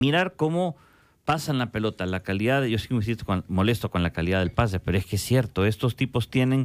mirar cómo pasan la pelota, la calidad, yo sí me insisto molesto con la calidad del pase, pero es que es cierto, estos tipos tienen,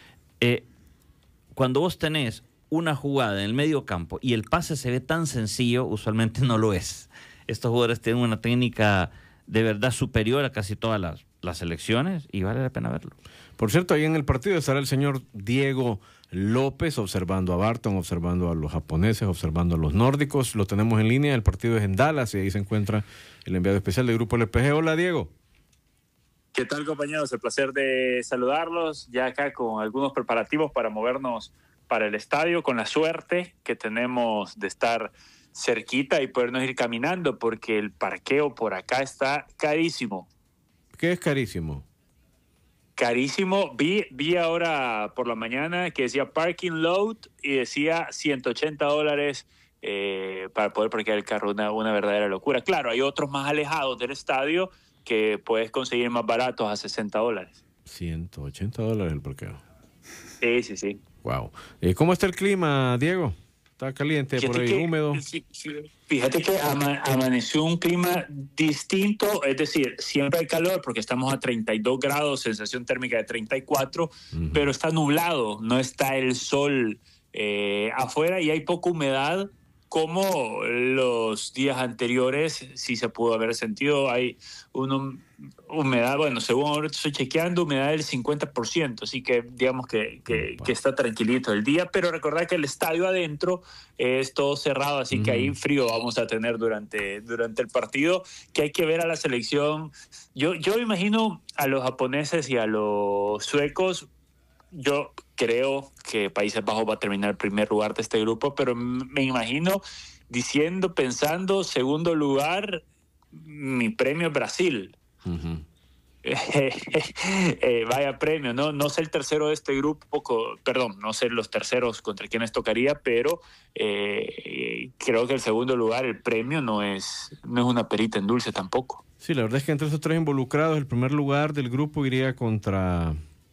cuando vos tenés una jugada en el medio campo y el pase se ve tan sencillo, usualmente no lo es. Estos jugadores tienen una técnica de verdad superior a casi todas las selecciones y vale la pena verlo. Por cierto, ahí en el partido estará el señor Diego López observando a Barton, observando a los japoneses, observando a los nórdicos. Lo tenemos en línea, el partido es en Dallas y ahí se encuentra el enviado especial del Grupo LPG. Hola, Diego. ¿Qué tal, compañeros? El placer de saludarlos ya acá con algunos preparativos para movernos para el estadio, con la suerte que tenemos de estar cerquita y podernos ir caminando porque el parqueo por acá está carísimo. ¿Qué es carísimo? Carísimo. Vi ahora por la mañana que decía parking load y decía $180 para poder parquear el carro, una verdadera locura. Claro, hay otros más alejados del estadio que puedes conseguir más baratos a $60. $180 el parqueo. Sí. Wow. ¿Cómo está el clima, Diego? ¿Está caliente por ahí, húmedo? Fíjate que amaneció un clima distinto, es decir, siempre hay calor porque estamos a 32 grados, sensación térmica de 34, pero está nublado, no está el sol afuera y hay poca humedad como los días anteriores. Sí se pudo haber sentido, hay una humedad, bueno, según ahora estoy chequeando, humedad del 50%, así que digamos que está tranquilito el día, pero recordad que el estadio adentro es todo cerrado, así que ahí frío vamos a tener durante el partido, que hay que ver a la selección. Yo imagino a los japoneses y a los suecos. Yo creo que Países Bajos va a terminar el primer lugar de este grupo, pero me imagino pensando segundo lugar, mi premio es Brasil. Vaya premio, no sé el tercero de este grupo, no sé los terceros contra quienes tocaría, pero creo que el segundo lugar, el premio, no es una perita en dulce tampoco. Sí, la verdad es que entre esos tres involucrados, el primer lugar del grupo iría contra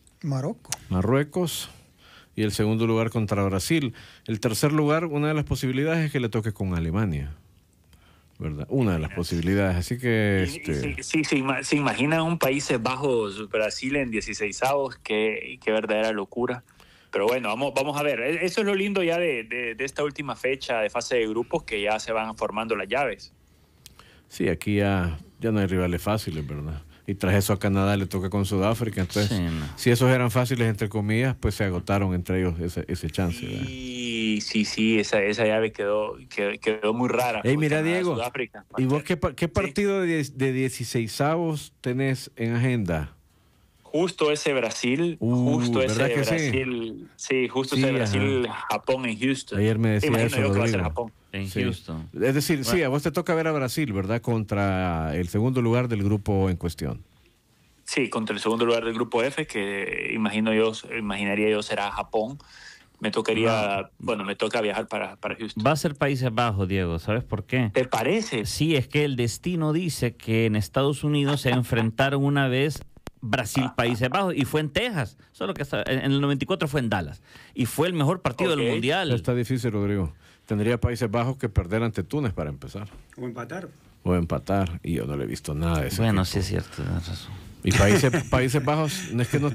Marruecos y el segundo lugar contra Brasil. El tercer lugar, una de las posibilidades es que le toque con Alemania, ¿verdad? Una de las posibilidades, así que... Sí, se imagina un Países Bajos, Brasil en 16avos, qué verdadera locura. Pero bueno, vamos a ver. Eso es lo lindo ya de esta última fecha de fase de grupos, que ya se van formando las llaves. Sí, aquí ya no hay rivales fáciles, ¿verdad? Y tras eso a Canadá le toca con Sudáfrica, entonces si esos eran fáciles entre comillas, pues se agotaron entre ellos ese chance, ¿verdad? Sí, esa llave quedó muy rara. Hey, mira, Canadá, Diego, Sudáfrica. ¿Y vos qué partido de 16avos tenés en agenda? Justo ese Brasil, ¿verdad que Brasil, sí, justo ese Brasil-Japón en Houston. Ayer me decía eso, yo que va a ser Rodrigo. Japón. En Houston. Es decir, sí, a vos te toca ver a Brasil, ¿verdad? Contra el segundo lugar del grupo en cuestión. Sí, contra el segundo lugar del grupo F, que imaginaría yo será Japón. Me toca viajar para Houston. Va a ser Países Bajos, Diego, ¿sabes por qué? ¿Te parece? Sí, es que el destino dice que en Estados Unidos se enfrentaron una vez Brasil-Países Bajos y fue en Texas, solo que en el 94 fue en Dallas y fue el mejor partido del Mundial. Está difícil, Rodrigo. Tendría Países Bajos que perder ante Túnez para empezar. O empatar, y yo no le he visto nada de eso. Bueno, sí es cierto, tienes razón. Y Países Bajos es que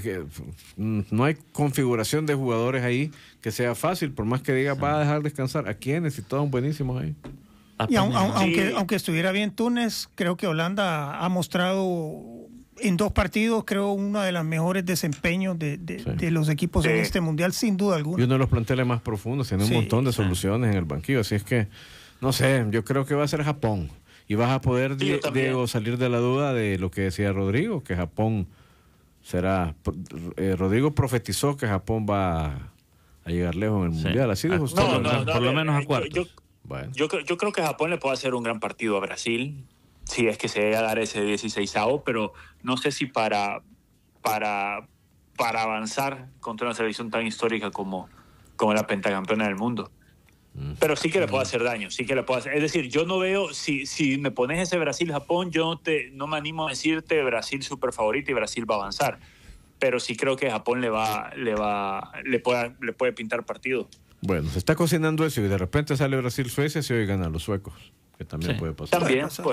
no hay configuración de jugadores ahí que sea fácil, por más que diga va a dejar descansar. ¿A quiénes? Y todos buenísimos ahí. Y aunque estuviera bien Túnez, creo que Holanda ha mostrado en 2 partidos, creo, uno de los mejores desempeños de los equipos en este mundial, sin duda alguna. Y uno de los planteles más profundos, tiene un montón de soluciones en el banquillo, así es que, no sé, yo creo que va a ser Japón. Y vas a poder, Diego, salir de la duda de lo que decía Rodrigo, que Japón será... Rodrigo profetizó que Japón va a llegar lejos en el mundial, así dijo usted. Por lo menos a cuartos. Yo creo que Japón le puede hacer un gran partido a Brasil, si es que se llega a dar ese 16avo, pero no sé si para avanzar contra una selección tan histórica como la pentacampeona del mundo. Pero sí que le puede hacer daño, sí que le puede hacer. Es decir, yo no veo, si me pones ese Brasil-Japón, yo no me animo a decirte Brasil súper favorito y Brasil va a avanzar. Pero sí creo que Japón le puede pintar partido. Bueno, se está cocinando eso y de repente sale Brasil-Suecia y hoy ganan los suecos. que también puede pasar. También